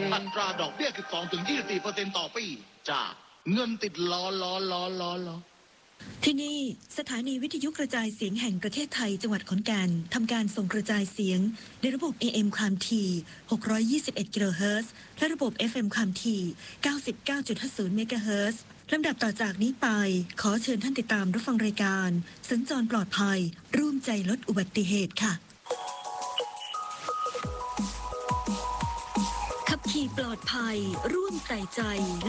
อัตราดอกเบี้ย 12-24% ต่อปีจากเงินติดล้อที่นี่สถานีวิทยุกระจายเสียงแห่งประเทศไทยจังหวัดขอนแก่นทำการส่งกระจายเสียงในระบบ AM ความถี่621กิโลเฮิรตซ์และระบบ FM ความถี่99.50เมกะเฮิรตซ์ลำดับต่อจากนี้ไปขอเชิญท่านติดตามรับฟังรายการสัญจรปลอดภัยร่วมใจลดอุบัติเหตุค่ะขับขี่ปลอดภัยร่วมใส่ใจ